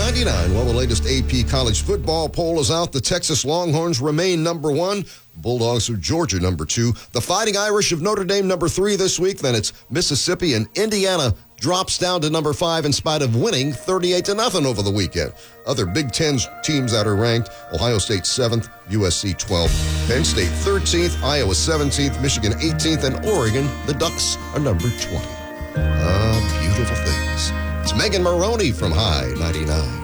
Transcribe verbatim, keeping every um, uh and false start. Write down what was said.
ninety-nine. Well, the latest A P college football poll is out. The Texas Longhorns remain number one. Bulldogs of Georgia, number two. The Fighting Irish of Notre Dame, number three this week. Then it's Mississippi, and Indiana drops down to number five in spite of winning thirty-eight to nothing over the weekend. Other Big Ten teams that are ranked: Ohio State seventh, U S C twelfth, Penn State thirteenth, Iowa seventeenth, Michigan eighteenth, and Oregon, the Ducks, are number twenty. Ah, beautiful things. It's Megan Maroney from High ninety-nine.